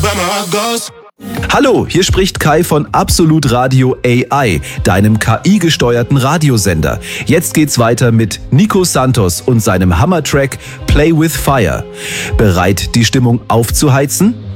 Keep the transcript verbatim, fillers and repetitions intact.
Hallo, hier spricht Kai von Absolut Radio A I, deinem K I-gesteuerten Radiosender. Jetzt geht's weiter mit Nico Santos und seinem Hammertrack Play with Fire. Bereit, die Stimmung aufzuheizen?